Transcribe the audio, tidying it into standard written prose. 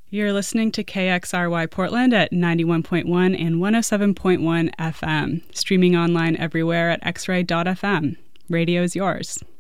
You're listening to KXRY Portland at 91.1 and 107.1 FM, streaming online everywhere at xray.fm. Radio is yours.